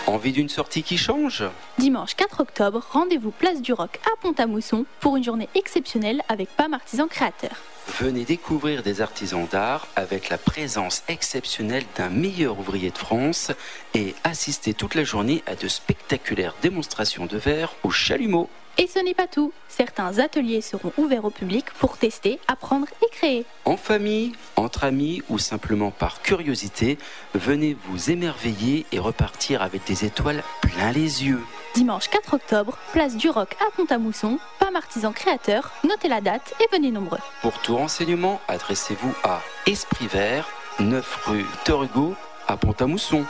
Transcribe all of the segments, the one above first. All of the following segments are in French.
Envie d'une sortie qui change ? Dimanche 4 octobre, rendez-vous place du Roc à Pont-à-Mousson pour une journée exceptionnelle avec PAM Artisans Créateurs. Venez découvrir des artisans d'art avec la présence exceptionnelle d'un meilleur ouvrier de France et assister toute la journée à de spectaculaires démonstrations de verre au chalumeau. Et ce n'est pas tout, certains ateliers seront ouverts au public pour tester, apprendre et créer. En famille, entre amis ou simplement par curiosité, venez vous émerveiller et repartir avec des étoiles plein les yeux. Dimanche 4 octobre, place du Roc à Pont-à-Mousson, PAM Artisans Créateurs, notez la date et venez nombreux. Pour tout renseignement, adressez-vous à Esprit Vert, 9 rue Victor Hugo à Pont-à-Mousson.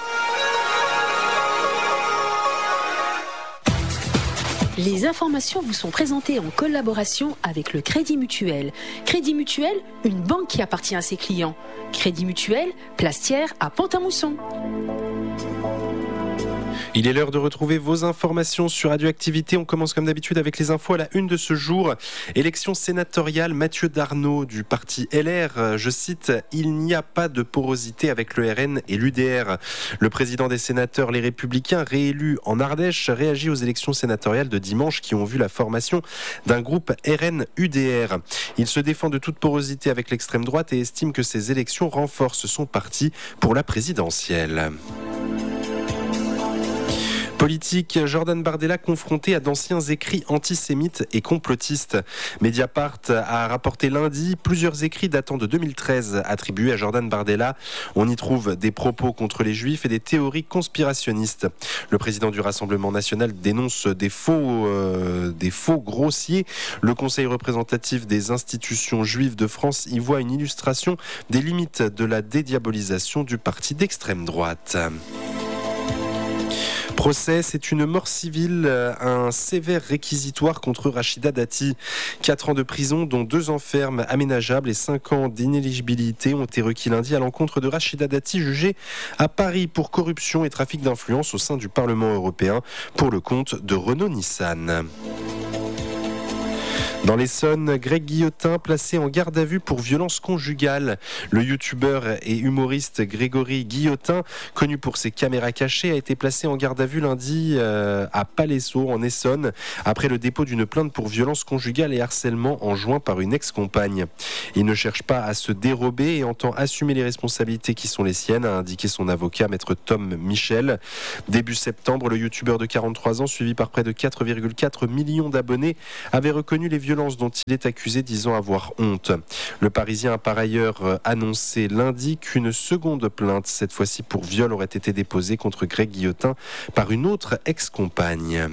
Les informations vous sont présentées en collaboration avec le Crédit Mutuel. Crédit Mutuel, une banque qui appartient à ses clients. Crédit Mutuel, place Thiers à Pont-à-Mousson. Il est l'heure de retrouver vos informations sur Radioactivité. On commence comme d'habitude avec les infos à la une de ce jour. Élection sénatoriale, Mathieu Darnaud du parti LR, je cite, « Il n'y a pas de porosité avec le RN et l'UDR ». Le président des sénateurs, les Républicains, réélu en Ardèche, réagit aux élections sénatoriales de dimanche qui ont vu la formation d'un groupe RN-UDR. Il se défend de toute porosité avec l'extrême droite et estime que ces élections renforcent son parti pour la présidentielle. Politique, Jordan Bardella confronté à d'anciens écrits antisémites et complotistes. Mediapart a rapporté lundi plusieurs écrits datant de 2013 attribués à Jordan Bardella. On y trouve des propos contre les juifs et des théories conspirationnistes. Le président du Rassemblement national dénonce des faux grossiers. Le Conseil représentatif des institutions juives de France y voit une illustration des limites de la dédiabolisation du parti d'extrême droite. Procès, c'est une mort civile, un sévère réquisitoire contre Rachida Dati. 4 ans de prison, dont 2 ans ferme aménageables et 5 ans d'inéligibilité ont été requis lundi à l'encontre de Rachida Dati, jugée à Paris pour corruption et trafic d'influence au sein du Parlement européen pour le compte de Renault-Nissan. Dans l'Essonne, Greg Guillotin placé en garde à vue pour violence conjugale. Le youtubeur et humoriste Grégory Guillotin, connu pour ses caméras cachées, a été placé en garde à vue lundi à Palaiseau en Essonne après le dépôt d'une plainte pour violence conjugale et harcèlement en juin par une ex-compagne. Il ne cherche pas à se dérober et entend assumer les responsabilités qui sont les siennes, a indiqué son avocat, maître Tom Michel. Début septembre, le youtubeur de 43 ans, suivi par près de 4,4 millions d'abonnés, avait reconnu les violences dont il est accusé, disant avoir honte. Le Parisien a par ailleurs annoncé lundi qu'une seconde plainte, cette fois-ci pour viol, aurait été déposée contre Greg Guillotin par une autre ex-compagne.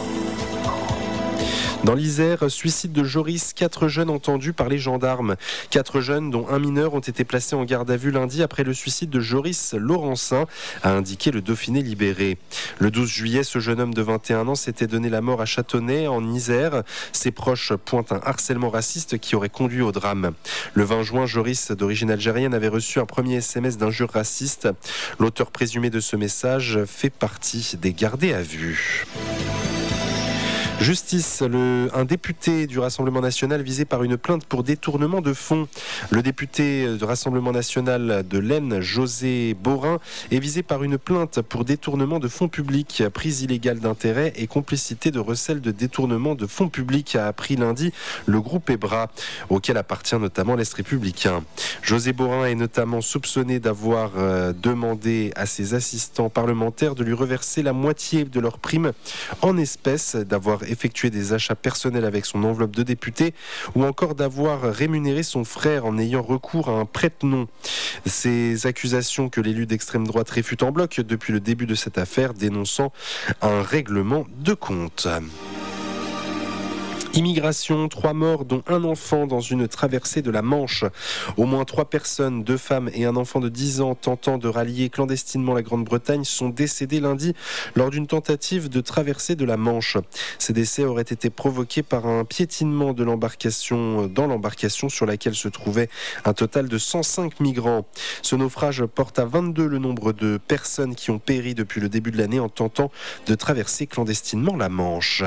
Dans l'Isère, suicide de Joris, 4 jeunes entendus par les gendarmes. 4 jeunes, dont un mineur, ont été placés en garde à vue lundi après le suicide de Joris Laurencin, a indiqué le Dauphiné libéré. Le 12 juillet, ce jeune homme de 21 ans s'était donné la mort à Châtonnay, en Isère. Ses proches pointent un harcèlement raciste qui aurait conduit au drame. Le 20 juin, Joris, d'origine algérienne, avait reçu un premier SMS d'injures racistes. L'auteur présumé de ce message fait partie des gardés à vue. Justice, un député du Rassemblement national visé par une plainte pour détournement de fonds. Le député du Rassemblement national de l'Aisne, José Borin, est visé par une plainte pour détournement de fonds publics, prise illégale d'intérêt et complicité de recel de détournement de fonds publics, a appris lundi le groupe EBRA, auquel appartient notamment l'Est républicain. José Borin est notamment soupçonné d'avoir demandé à ses assistants parlementaires de lui reverser la moitié de leur prime en espèces, d'avoir effectué des achats personnels avec son enveloppe de député ou encore d'avoir rémunéré son frère en ayant recours à un prête-nom. Ces accusations que l'élu d'extrême droite réfute en bloc depuis le début de cette affaire, dénonçant un règlement de compte. Immigration, 3 morts dont un enfant dans une traversée de la Manche. Au moins 3 personnes, 2 femmes et un enfant de 10 ans tentant de rallier clandestinement la Grande-Bretagne sont décédés lundi lors d'une tentative de traversée de la Manche. Ces décès auraient été provoqués par un piétinement de l'embarcation sur laquelle se trouvait un total de 105 migrants. Ce naufrage porte à 22 le nombre de personnes qui ont péri depuis le début de l'année en tentant de traverser clandestinement la Manche.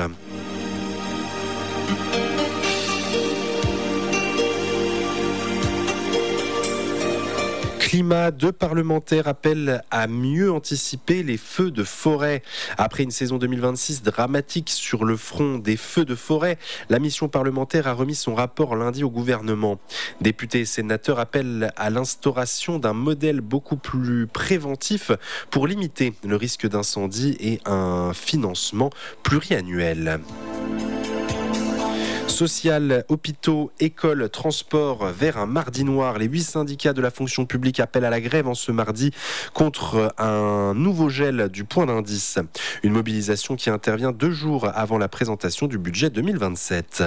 Climat, 2 parlementaires appellent à mieux anticiper les feux de forêt. Après une saison 2026 dramatique sur le front des feux de forêt, la mission parlementaire a remis son rapport lundi au gouvernement. Députés et sénateurs appellent à l'instauration d'un modèle beaucoup plus préventif pour limiter le risque d'incendie et un financement pluriannuel. Social, hôpitaux, écoles, transport vers un mardi noir. Les 8 syndicats de la fonction publique appellent à la grève en ce mardi contre un nouveau gel du point d'indice. Une mobilisation qui intervient 2 jours avant la présentation du budget 2027.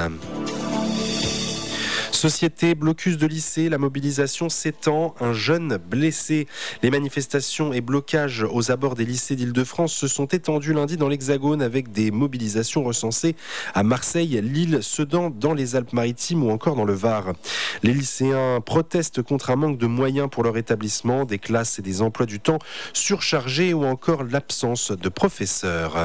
Société, blocus de lycée, la mobilisation s'étend, un jeune blessé. Les manifestations et blocages aux abords des lycées d'Île-de-France se sont étendus lundi dans l'Hexagone avec des mobilisations recensées à Marseille, Lille, Sedan, dans les Alpes-Maritimes ou encore dans le Var. Les lycéens protestent contre un manque de moyens pour leur établissement, des classes et des emplois du temps surchargés ou encore l'absence de professeurs.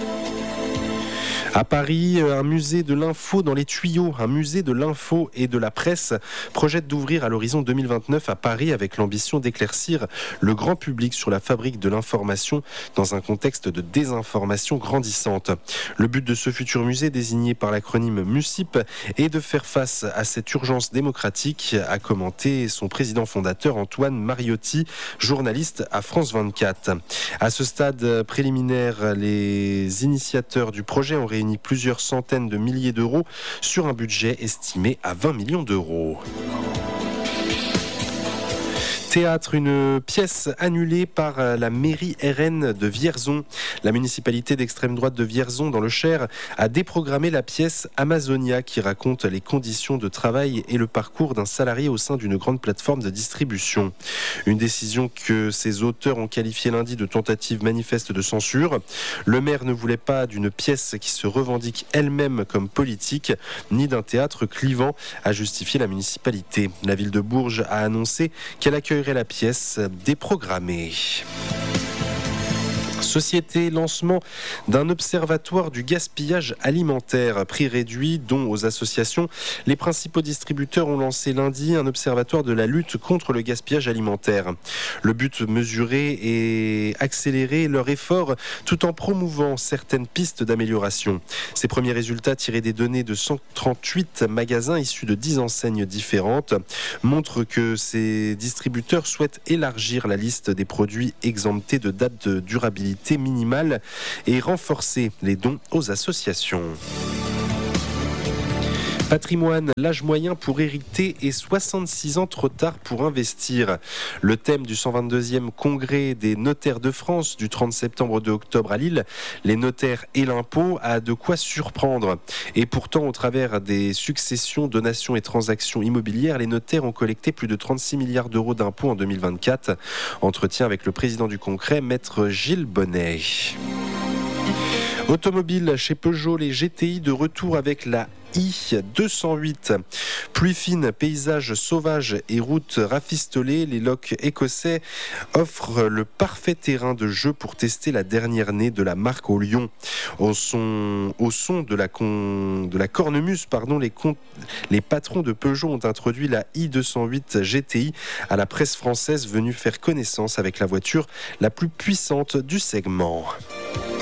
À Paris, un musée de l'info dans les tuyaux. Un musée de l'info et de la presse projette d'ouvrir à l'horizon 2029 à Paris avec l'ambition d'éclaircir le grand public sur la fabrique de l'information dans un contexte de désinformation grandissante. Le but de ce futur musée, désigné par l'acronyme MUSIP, est de faire face à cette urgence démocratique, a commenté son président fondateur Antoine Mariotti, journaliste à France 24. À ce stade préliminaire, les initiateurs du projet ont réuni plusieurs centaines de milliers d'euros sur un budget estimé à 20 millions d'euros. Théâtre, une pièce annulée par la mairie RN de Vierzon. La municipalité d'extrême droite de Vierzon, dans le Cher, a déprogrammé la pièce Amazonia qui raconte les conditions de travail et le parcours d'un salarié au sein d'une grande plateforme de distribution. Une décision que ses auteurs ont qualifiée lundi de tentative manifeste de censure. Le maire ne voulait pas d'une pièce qui se revendique elle-même comme politique, ni d'un théâtre clivant, a justifié la municipalité. La ville de Bourges a annoncé qu'elle accueillerait la pièce déprogrammée. Société, lancement d'un observatoire du gaspillage alimentaire, prix réduit, dons aux associations. Les principaux distributeurs ont lancé lundi un observatoire de la lutte contre le gaspillage alimentaire. Le but, mesurer et accélérer leur effort tout en promouvant certaines pistes d'amélioration. Ces premiers résultats tirés des données de 138 magasins issus de 10 enseignes différentes montrent que ces distributeurs souhaitent élargir la liste des produits exemptés de date de durabilité minimale et renforcer les dons aux associations. Patrimoine, l'âge moyen pour hériter est 66 ans trop tard pour investir. Le thème du 122e congrès des notaires de France du 30 septembre au 2 octobre à Lille, les notaires et l'impôt, a de quoi surprendre. Et pourtant, au travers des successions, donations et transactions immobilières, les notaires ont collecté plus de 36 milliards d'euros d'impôts en 2024. Entretien avec le président du congrès, maître Gilles Bonnet. Automobile, chez Peugeot, les GTI de retour avec la i208. Pluie fine, paysages sauvages et routes rafistolées, les loks écossais offrent le parfait terrain de jeu pour tester la dernière née de la marque au Lyon. Au son de la cornemuse, les patrons de Peugeot ont introduit la i208 GTI à la presse française venue faire connaissance avec la voiture la plus puissante du segment.